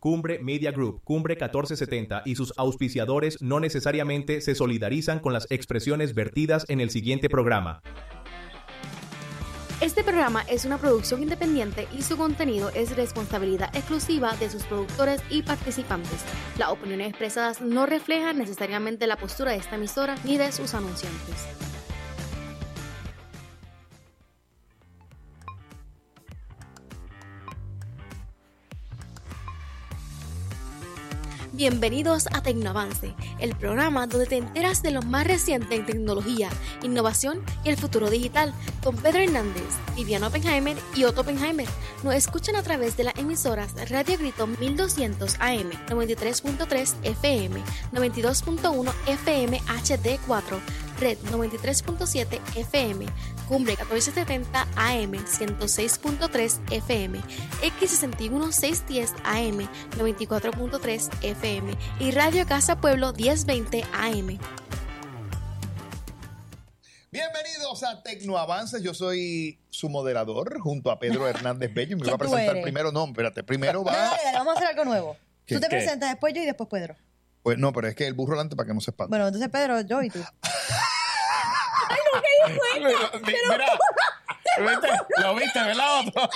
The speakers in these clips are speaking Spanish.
Cumbre Media Group, Cumbre 1470 y sus auspiciadores no necesariamente se solidarizan con las expresiones vertidas en el siguiente programa. Este programa es una producción independiente y su contenido es responsabilidad exclusiva de sus productores y participantes. Las opiniones expresadas no reflejan necesariamente la postura de esta emisora ni de sus anunciantes. Bienvenidos a Tecnoavance, el programa donde te enteras de lo más reciente en tecnología, innovación y el futuro digital, con Pedro Hernández, Viviana Oppenheimer y Otto Oppenheimer. Nos escuchan a través de las emisoras Radio Grito 1200 AM, 93.3 FM, 92.1 FM HD4, Red 93.7 FM, Cumbre 1470 AM, 106.3 FM, X61 610 AM, 94.3 FM y Radio Casa Pueblo 1020 AM. Bienvenidos a Tecnoavances, yo soy su moderador junto a Pedro Hernández Bello. Me voy a presentar primero, no, espérate, primero va... Dale, vamos a hacer algo nuevo. ¿Qué? Tú te ¿Qué? presentas después yo y después Pedro. Pues no, pero es que el burro delante para que no se espante. Bueno, entonces Pedro, yo y tú. Mira, ¿viste? Lo viste, ¿verdad? Otro.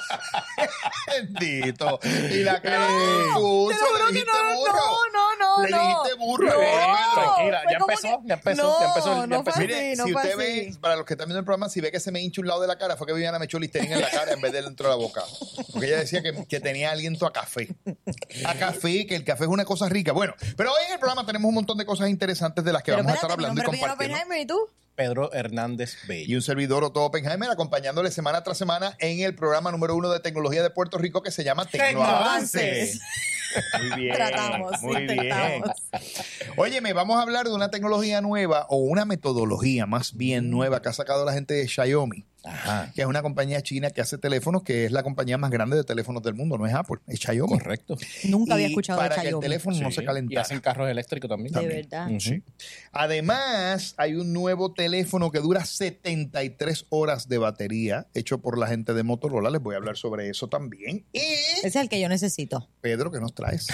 Bendito. Y la cara de puso, le dijiste burro. Le dijiste burro. Tranquila, ya empezó. Mire, si usted ve, para los que están viendo el programa, si ve que se me hincha un lado de la cara, fue que Viviana me echó Listerine en la cara en vez de dentro de la boca. Porque ella decía que tenía aliento a café. A café, que el café es una cosa rica. Bueno, pero hoy en el programa tenemos un montón de cosas interesantes de las que vamos a estar hablando y compartiendo. ¿Y tú? Pedro Hernández Bello. Y un servidor, Otto Oppenheimer, acompañándole semana tras semana en el programa número 1 de tecnología de Puerto Rico que se llama Tecnoavances. Muy bien. Muy bien. Óyeme, vamos a hablar de una tecnología nueva o una metodología más bien nueva que ha sacado la gente de Xiaomi. Ajá. Que es una compañía china que hace teléfonos, que es la compañía más grande de teléfonos del mundo, no es Apple, es Xiaomi. Correcto. Nunca había escuchado de para que el Xiaomi. teléfono no se Y calentara. hacen carros eléctricos también. De verdad. Sí. Además, hay un nuevo teléfono que dura 73 horas de batería, hecho por la gente de Motorola. Les voy a hablar sobre eso también. Y Ese es el que yo necesito. Pedro, ¿qué nos traes?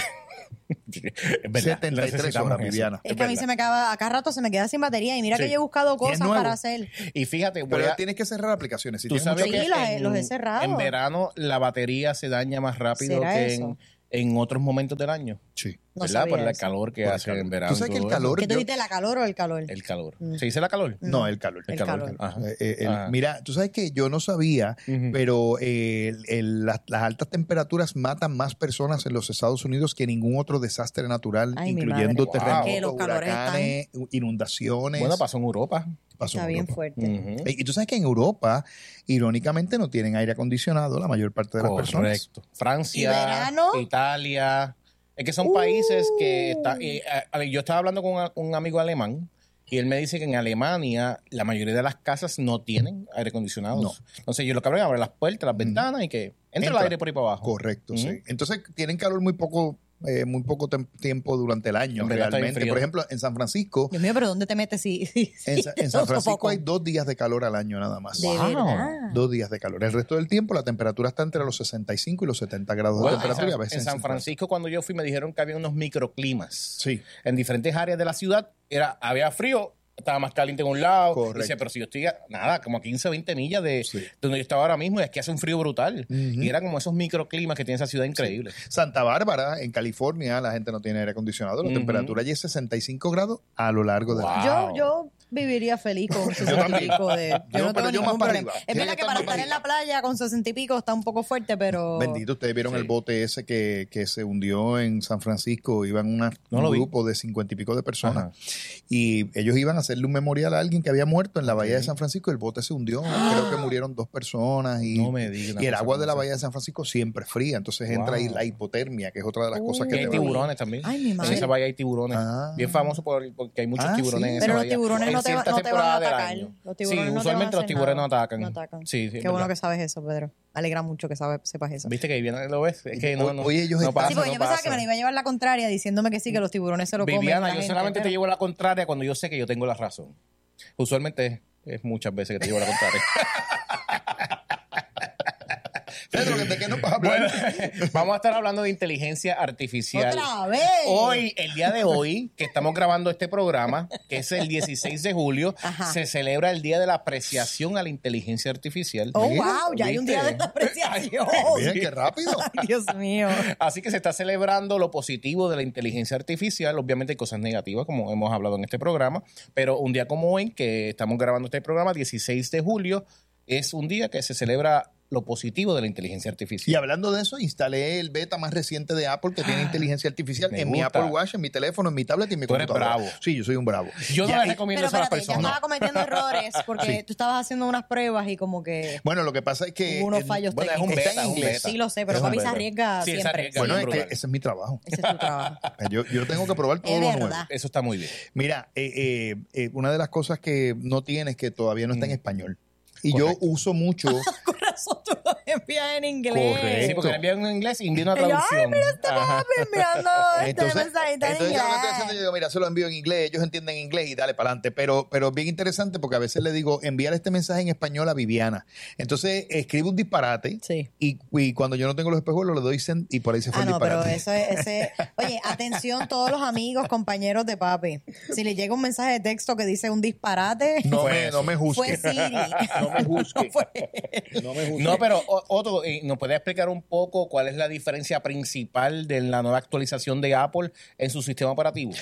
Es verdad, 73 necesitamos horas, eso. Viviana. Es que a mí se me acaba, acá rato se me queda sin batería y mira Sí. que yo he buscado Y es cosas nuevo. para hacer. Y fíjate, Pero tienes que cerrar aplicaciones. Si tú tienes sabes mucho- que Sí, los he cerrado. en verano la batería se daña más rápido ¿Será que eso? en otros momentos del año. Sí. No ¿Verdad? sabía Por el eso. calor que Por el hace calor. en verano. Tú sabes que el todo eso. calor... ¿Qué tú yo- dijiste, la calor o el calor? El calor. ¿Se dice la calor? No, el calor. El calor. Ajá. Ajá. Ajá. Mira, tú sabes que yo no sabía, Ujú. pero las altas temperaturas matan más personas en los Estados Unidos que ningún otro desastre natural, Ay, mi incluyendo madre. terremotos, Que los calores huracanes, inundaciones. Bueno, pasó en Europa. Pasó Está en bien Europa. fuerte. Ujú. Y tú sabes que en Europa, irónicamente, no tienen aire acondicionado la mayor parte de las personas. Correcto. Francia, ¿Y verano? Italia. Es que son países que... yo estaba hablando con un amigo alemán y él me dice que en Alemania la mayoría de las casas no tienen aire acondicionado. No. Entonces yo lo que hago es abrir las puertas, las ventanas y que entre el Entra. aire por ahí para abajo. Correcto, Ujú. sí. Entonces tienen calor muy poco tiempo durante el año, En verdad está bien realmente. frío. Por ejemplo, en San Francisco, Dios mío, pero ¿dónde te metes si en San Francisco poco? hay 2 días de calor al año nada más. De Wow. verdad. 2 días de calor. El resto del tiempo la temperatura está entre los 65 y los 70 grados Bueno, de temperatura. Y a veces en San 50. Francisco cuando yo fui me dijeron que había unos microclimas. Sí. En diferentes áreas de la ciudad había frío, estaba más caliente en un lado. Correcto. Dice, pero si yo estoy como a 15 o 20 millas de Sí. donde yo estaba ahora mismo, y es que hace un frío brutal. Y era como esos microclimas que tiene esa ciudad increíble. Santa Bárbara, en California, la gente no tiene aire acondicionado. La Ujú. temperatura allí es 65 grados a lo largo del Wow. año. Yo viviría feliz con 60 y también. pico de... Yo, Yo no pero tengo yo más ningún para problema. arriba. Es Tiene verdad que que estar para más para estar en la playa con 60 y pico está un poco fuerte, pero... Bendito, ustedes vieron Sí. el bote ese que se hundió en San Francisco. Iban No un lo vi. grupo de 50 y pico de personas. Ajá. Y ellos iban a hacerle un memorial a alguien que había muerto en la bahía de San Francisco. El bote se hundió. Creo que murieron 2 personas. Y, No me digas una y el cosa agua como de la esa. bahía de San Francisco siempre es fría. Entonces entra ahí Wow. la hipotermia, que es otra de las cosas Y que hay te va. tiburones también. Ay, mi madre. En esa bahía hay tiburones. Ah. Bien famoso porque hay muchos Ah, tiburones sí. en esa Pero los bahía. tiburones En no te ciertas van a temporadas del atacar. año. Los tiburones Sí, no te usualmente van a los tiburones no hacer nada. atacan. No atacan. Sí, Qué es bueno verdad. que sabes eso, Pedro. Alegra mucho que sepas eso. ¿Viste que viene? ¿Lo ves? Es que no Oye, ellos no están- pasa, Sí, porque no yo pensaba pasa. que me lo iba a llevar la contraria diciéndome que sí, que los tiburones se lo comen. Viviana, la yo gente, solamente pero- te llevo la contraria cuando yo sé que yo tengo la razón. Usualmente es muchas veces que te llevo la contraria. Pedro, ¿de qué nos vas a hablar? Bueno, vamos a estar hablando de inteligencia artificial. ¡Otra vez! Hoy, el día de hoy, que estamos grabando este programa, que es el 16 de julio, se celebra el Día de la Apreciación a la Inteligencia Artificial. ¡Oh, wow! Ya hay un día de la apreciación. Miren, qué rápido. Ay, Dios mío. Así que se está celebrando lo positivo de la inteligencia artificial. Obviamente hay cosas negativas, como hemos hablado en este programa, pero un día como hoy, que estamos grabando este programa, 16 de julio, es un día que se celebra lo positivo de la inteligencia artificial. Y hablando de eso, instalé el beta más reciente de Apple que tiene inteligencia artificial en mi Apple Watch, en mi teléfono, en mi tablet y en mi computadora. Tú eres bravo. Sí, yo soy un bravo. Yo no le recomiendo eso a las Pero espérate, ya personas. estaba cometiendo errores porque tú estabas haciendo unas pruebas y como que Bueno, lo que pasa es que... hubo unos fallos bueno, es un técnicos. beta, es un beta. Sí, lo sé, pero Es un papi se beta. arriesga Sí, se siempre. arriesga. Bueno, es brutal. que ese es mi trabajo. Ese es tu trabajo. Yo tengo que probar todo Es lo nuevo. verdad. Eso está muy bien. Mira, una de las cosas que no tiene es que todavía no está en español. Y Correcto. yo uso mucho... Con razón tú lo envías en inglés. Correcto. Sí, porque le envían en inglés y envían una Y yo, traducción. ay, mira este Ajá. papi enviando Entonces, mensajito en yo lo que estoy haciendo, yo inglés. digo, mira, se lo envío en inglés, ellos entienden inglés y dale para adelante. Pero es bien interesante porque a veces le digo, enviar este mensaje en español a Viviana. Entonces escribe un disparate Sí. y cuando yo no tengo los espejuelos le doy send y por ahí se fue Ah, el no, pero disparate. eso es ese. Oye, atención todos los amigos, compañeros de papi. Si le llega un mensaje de texto que dice un disparate, No Fue me fue juzgue. Siri. No me juzgue. Fue- No me juzgue. No, pero Otto, ¿nos puede explicar un poco cuál es la diferencia principal de la nueva actualización de Apple en su sistema operativo?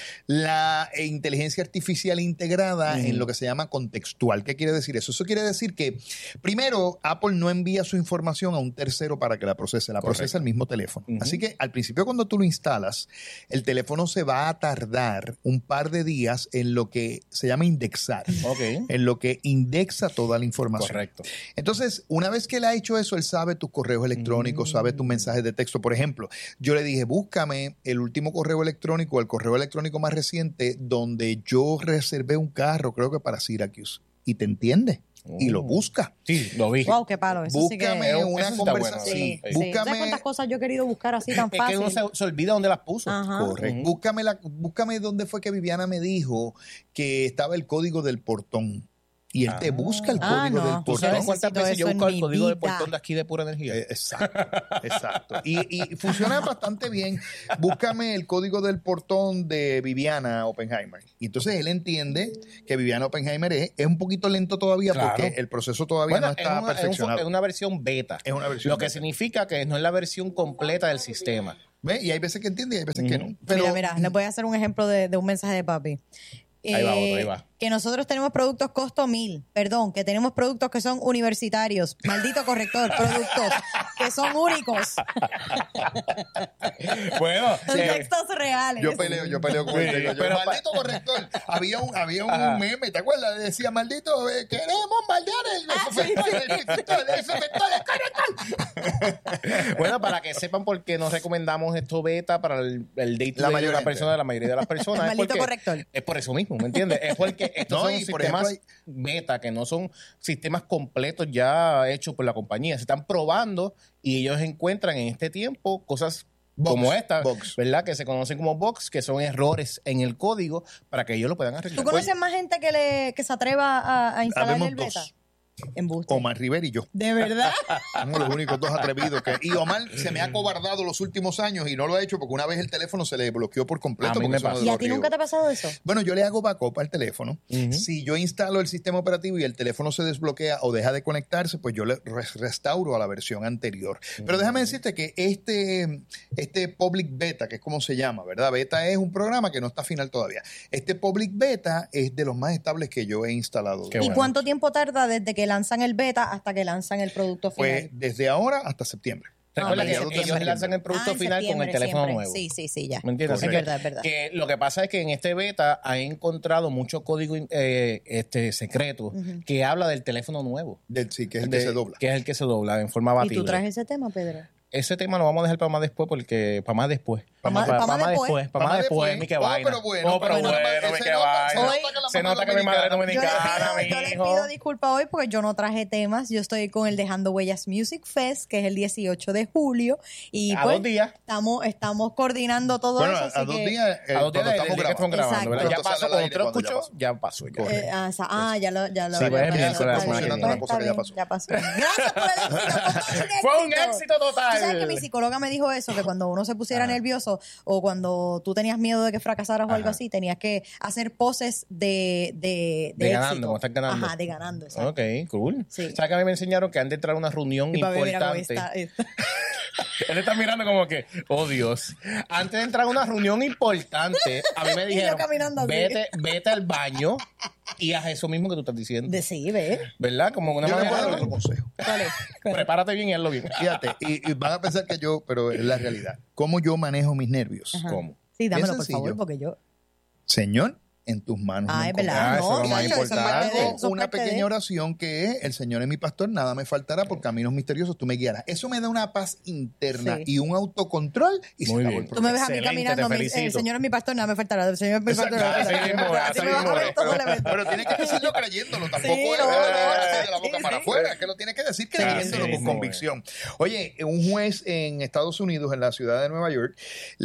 La inteligencia artificial integrada en lo que se llama contextual. ¿Qué quiere decir eso? Eso quiere decir que, primero, Apple no envía su información a un tercero para que la procese. La procesa el mismo teléfono. Así que, al principio, cuando tú lo instalas, el teléfono se va a tardar un par de días en lo que se llama indexar. Ok. En lo que indexa toda la información. Correcto. Entonces, una vez que él ha hecho eso, él sabe tus correos electrónicos, sabe tus mensajes de texto. Por ejemplo, yo le dije, búscame el último correo electrónico, el correo electrónico más reciente, donde yo reservé un carro, creo que para Syracuse. Y te entiende. Y lo busca. Sí, lo vi. Wow, qué palo. Eso sí que. Búscame una eso sí está conversación. bueno, Sí, sí. sí. Búscame. ¿Sabes cuántas cosas yo he querido buscar así tan Es que fácil? uno se olvida dónde las puso. Ajá. Correcto. Búscame dónde fue que Viviana me dijo que estaba el código del portón. Y él te busca el código no. del ¿Tú portón. sabes Yo cuántas necesito veces yo he eso en buscado el mi código de vida. portón de aquí de Pura Energía? Exacto, exacto. Y funciona bastante bien. Búscame el código del portón de Viviana Oppenheimer. Y entonces él entiende que Viviana Oppenheimer es un poquito lento todavía Claro. porque el proceso todavía no está perfeccionado. es una versión beta. Es una versión Lo que beta. significa que no es la versión completa del sistema. ¿Ves? Y hay veces que entiende y hay veces que no. Pero Mira, les voy a hacer un ejemplo de un mensaje de papi. Ahí va, otro, ahí va. Que nosotros tenemos productos costo 1000, perdón, que tenemos productos que son universitarios, maldito corrector, productos que son únicos, Bueno, son textos reales. yo peleo con él. Yo, pero maldito corrector. Había un meme, ¿te acuerdas? Decía, maldito, queremos maldear el corrector. bueno, para que sepan por qué nos recomendamos esto beta para el day to La day de mayoría una de persona, la mayoría de las personas. El es maldito porque- corrector. Es por eso mismo, ¿me entiendes? Es porque estos No, son y por sistemas ejemplo, beta, que no son sistemas completos ya hechos por la compañía. Se están probando y ellos encuentran en este tiempo cosas Bugs, como esta, bugs. ¿verdad? Que se conocen como bugs, que son errores en el código para que ellos lo puedan arreglar. ¿Tú conoces más gente que se atreva a instalar Habemos el beta? dos. Embuste. Omar Rivera y yo. ¿De verdad? Somos los únicos dos atrevidos que... Y Omar se me ha cobardado los últimos años y no lo ha hecho porque una vez el teléfono se le bloqueó por completo. A mí porque me eso no pasó. de ¿Y a los ti ríos. nunca te ha pasado eso? Bueno, yo le hago backup al teléfono. Si yo instalo el sistema operativo y el teléfono se desbloquea o deja de conectarse, pues yo le restauro a la versión anterior. Pero déjame decirte que este Public Beta, que es como se llama, ¿verdad? Beta es un programa que no está final todavía. Este Public Beta es de los más estables que yo he instalado. Qué ¿Y bueno. cuánto tiempo tarda desde que lanzan el beta hasta que lanzan el producto Pues final? desde ahora hasta septiembre. Recuerda que mediados de ellos septiembre. lanzan el producto En final con el septiembre teléfono siempre. nuevo. Sí, ya. ¿Me entiendes? Es Así verdad, es verdad. Que lo que pasa es que en este beta ha encontrado mucho código secreto que habla del teléfono nuevo. Sí, que es el que se dobla. Que es el que se dobla en forma ¿Y batible. tú traes ese tema, Pedro? ese tema lo vamos a dejar para más después, porque para más después. Para más después, mi que vaina. Pero bueno, mi que vaina. Se nota que mi madre es dominicana, mi Yo les hijo. pido disculpas hoy porque yo no traje temas. Yo estoy con el Dejando Huellas Music Fest, que es el 18 de julio. Y A pues, 2 días. Estamos coordinando todo Bueno, eso. a así 2 que- días. A 2 días cuando del día que estamos grabando, ¿verdad? Ya Esto sale pasó, al cuando aire usted lo cuando escuchó, ya pasó. ya lo. Sí, ya pues, el miércoles la semana que viene. Una cosa que ya pasó. Ya pasó. Gracias por el éxito. Fue un éxito total. Tú sabes que mi psicóloga me dijo eso, que cuando uno se pusiera nervioso o cuando tú tenías miedo de que fracasaras o algo así, tenías que hacer poses de ganando, éxito. como estás ganando. Ajá, de ganando, exacto. Ok, cool. Sí. ¿Sabes que a mí me enseñaron que antes de entrar a una reunión Y para ver, mira cómo importante? está. Él está mirando como que, oh Dios. Antes de entrar a una reunión importante, a mí me dijeron, caminando así. vete al baño y haz eso mismo que tú estás diciendo. Sí, ¿ves? ¿Verdad? Como una Yo te manera puedo dar de... otro consejo. ¿Cuál es? Prepárate bien y hazlo bien. Fíjate, y van a pensar que yo, pero es la realidad. ¿Cómo yo manejo mis nervios? ¿Cómo? Sí, dámelo, Es por sencillo. favor, porque yo... Señor, en tus manos. Ah, me es verdad. Ah, eso No, es lo más chacho, eso es parte de- importante. eso es Una parte de- pequeña oración que es: el Señor es mi pastor, nada me faltará, por caminos misteriosos tú me guiarás. Eso me da una paz interna Sí. y un autocontrol y se Muy acabó bien. el Tú me problema. ves a mí Excelente, caminando, te el felicito. Señor es mi pastor, nada me faltará. El Señor es mi pastor. Exacto, así mismo es, Así así me vas a mismo ver es. todo el evento. Pero tienes que decirlo creyéndolo, tampoco Sí, es no, así de la boca sí, para sí. afuera, que lo tienes que decir creyéndolo Sí, con sí, convicción. Oye, un juez en Estados Unidos, en la ciudad de Nueva York,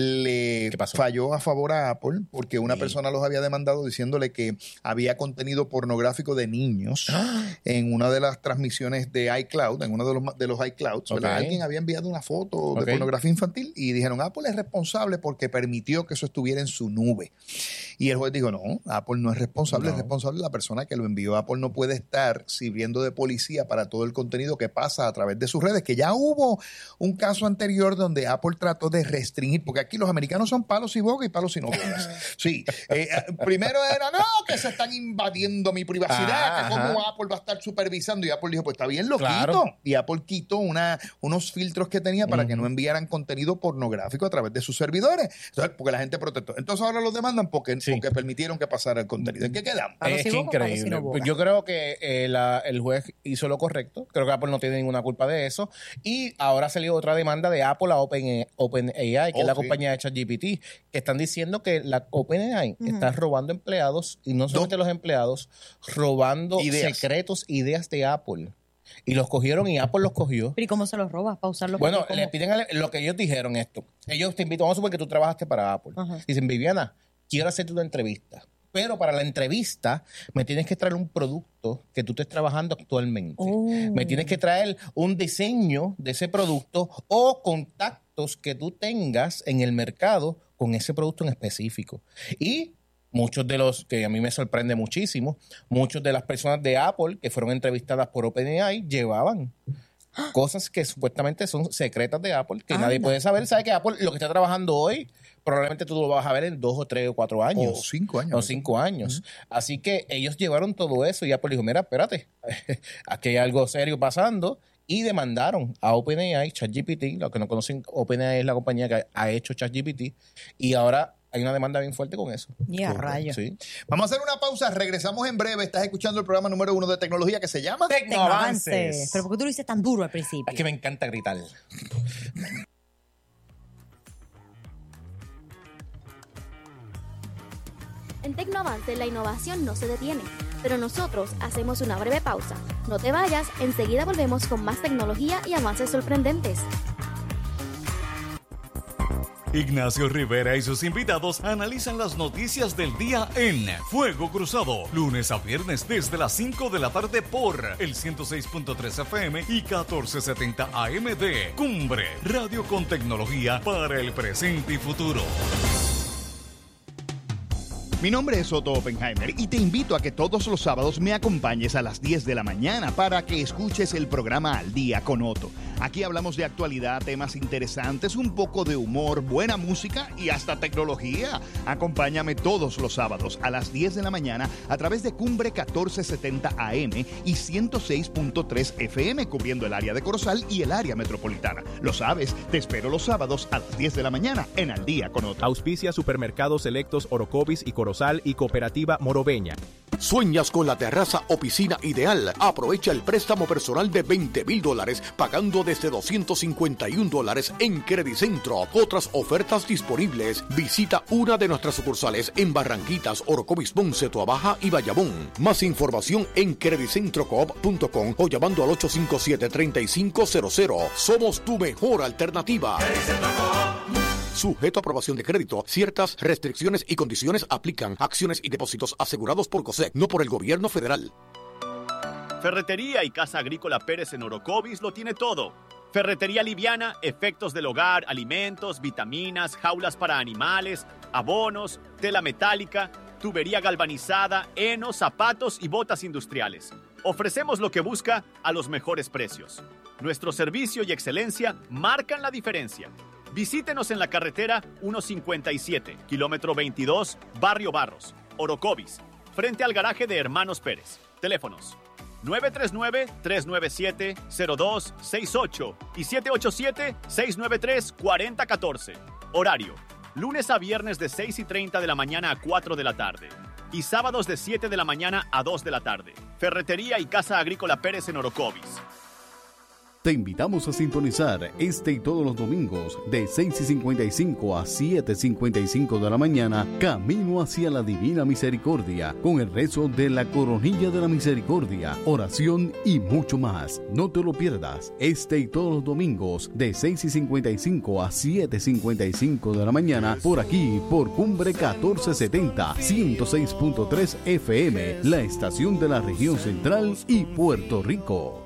le ¿Qué pasó? falló a favor a Apple porque una persona los había demandado diciéndole que había contenido pornográfico de niños en una de las transmisiones de iCloud, en uno de los iClouds, ¿verdad? Ok. Alguien había enviado una foto de Ok. pornografía infantil y dijeron, Apple es responsable porque permitió que eso estuviera en su nube. Y el juez dijo, no, Apple no es responsable, es responsable la persona que lo envió. Apple no puede estar sirviendo de policía para todo el contenido que pasa a través de sus redes, que ya hubo un caso anterior donde Apple trató de restringir, porque aquí los americanos son palos y boga y palos y no bogas. Sí, primero era, no, que se están invadiendo mi privacidad, que Ajá. cómo Apple va a estar supervisando, y Apple dijo, pues está bien, lo Claro. quito. Y Apple quitó unos filtros que tenía para que no enviaran contenido pornográfico a través de sus servidores. Entonces, porque la gente protestó. Entonces ahora los demandan porque permitieron que pasara el contenido. ¿En qué quedamos? Palos Es y que boca, palos y increíble. no boca. Yo creo que el juez hizo lo correcto. Creo que Apple no tiene ninguna culpa de eso. Y ahora salió otra demanda de Apple a OpenAI, que es la sí. compañía de ChatGPT, que están diciendo que la OpenAI está robando empleados, y no solamente los empleados, robando Ideas. secretos, ideas de Apple. Y los cogieron y Apple los cogió. Pero ¿y cómo se los robas para usarlos? Bueno, porque le piden lo que ellos dijeron esto. Ellos te invitan, vamos a suponer que tú trabajaste para Apple. Ajá. Dicen, Viviana, quiero hacerte una entrevista. Pero para la entrevista me tienes que traer un producto que tú estés trabajando actualmente. Oh. Me tienes que traer un diseño de ese producto o contactos que tú tengas en el mercado con ese producto en específico. Y muchos de los, que a mí me sorprende muchísimo, muchos de las personas de Apple que fueron entrevistadas por OpenAI llevaban cosas que supuestamente son secretas de Apple, que nadie puede saber. ¿Sabe que Apple lo que está trabajando hoy probablemente tú lo vas a ver en 2 o 3 o 4 años? O 5 años. O 5 años. Así que ellos llevaron todo eso y Apple dijo, mira, espérate, aquí hay algo serio pasando. Y demandaron a OpenAI, ChatGPT. Los que no conocen, OpenAI es la compañía que ha hecho ChatGPT. Y ahora hay una demanda bien fuerte con eso. Y a rayos. Sí. Vamos a hacer una pausa, regresamos en breve. Estás escuchando el programa número 1 de tecnología que se llama Tecnoavances. Pero ¿por qué tú lo dices tan duro al principio? Es que me encanta gritar. En Tecnoavance la innovación no se detiene, pero nosotros hacemos una breve pausa. No te vayas, enseguida volvemos con más tecnología y avances sorprendentes. Ignacio Rivera y sus invitados analizan las noticias del día en Fuego Cruzado, lunes a viernes desde las 5 de la tarde por el 106.3 FM y 1470 AM de Cumbre, radio con tecnología para el presente y futuro. Mi nombre es Otto Oppenheimer y te invito a que todos los sábados me acompañes a las 10 de la mañana para que escuches el programa Al Día con Otto. Aquí hablamos de actualidad, temas interesantes, un poco de humor, buena música y hasta tecnología. Acompáñame todos los sábados a las 10 de la mañana a través de Cumbre 1470 AM y 106.3 FM, cubriendo el área de Corozal y el área metropolitana. Lo sabes, te espero los sábados a las 10 de la mañana en Al Día con Otto. Auspicia Supermercados Selectos Orocovis y Corozal y Cooperativa Morobeña. ¿Sueñas con la terraza o piscina ideal? Aprovecha el préstamo personal de $20,000 pagando desde $251 en Credicentro. Otras ofertas disponibles. Visita una de nuestras sucursales en Barranquitas, Orocovis, Ponce, Toabaja y Bayamón. Más información en credicentrocoop.com o llamando al 857-3500. Somos tu mejor alternativa. Sujeto a aprobación de crédito. Ciertas restricciones y condiciones aplican. Acciones y depósitos asegurados por COSEC, no por el gobierno federal. Ferretería y Casa Agrícola Pérez en Orocovis lo tiene todo. Ferretería liviana, efectos del hogar, alimentos, vitaminas, jaulas para animales, abonos, tela metálica, tubería galvanizada, heno, zapatos y botas industriales. Ofrecemos lo que busca a los mejores precios. Nuestro servicio y excelencia marcan la diferencia. Visítenos en la carretera 157, kilómetro 22, Barrio Barros, Orocovis, frente al garaje de Hermanos Pérez. Teléfonos 939-397-0268 y 787-693-4014. Horario, lunes a viernes de 6:30 de la mañana a 4 de la tarde y sábados de 7 de la mañana a 2 de la tarde. Ferretería y Casa Agrícola Pérez en Orocovis. Te invitamos a sintonizar este y todos los domingos de 6:55 a 7:55 de la mañana, Camino hacia la Divina Misericordia, con el rezo de la Coronilla de la Misericordia, oración y mucho más. No te lo pierdas, este y todos los domingos de 6:55 a 7:55 de la mañana, por aquí, por Cumbre 1470, 106.3 FM, la estación de la región central y Puerto Rico.